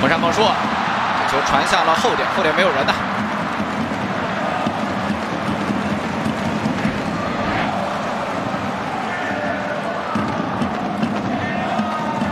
蒙山猛树，这球传向了后点，后点没有人呐。